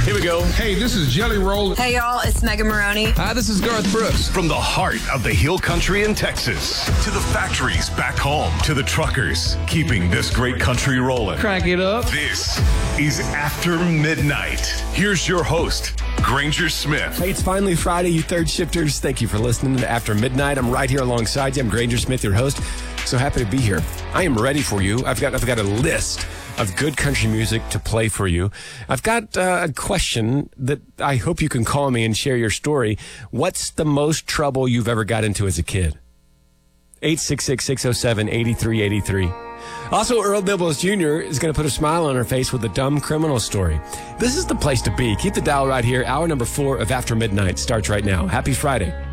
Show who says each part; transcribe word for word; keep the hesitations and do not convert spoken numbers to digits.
Speaker 1: Here we go.
Speaker 2: Hey, this is Jelly Roll.
Speaker 3: Hey, y'all, it's Megan Maroney.
Speaker 4: Hi, this is Garth Brooks.
Speaker 1: From the heart of the Hill Country in Texas to the factories back home to the truckers keeping this great country rolling.
Speaker 4: Crank it up.
Speaker 1: This is After Midnight. Here's your host, Granger Smith.
Speaker 5: Hey, it's finally Friday, you third shifters. Thank you for listening to After Midnight. I'm right here alongside you. I'm Granger Smith, your host. So happy to be here. I am ready for you. I've got I've got a list of good country music to play for you. I've got uh, a question that I hope you can call me and share your story. What's the most trouble you've ever got into as a kid? eight six six, six oh seven, eight three eight three. Also, Earl Dibbles Junior is going to put a smile on her face with a dumb criminal story. This is the place to be. Keep the dial right here. Hour number four of After Midnight starts right now. Happy Friday.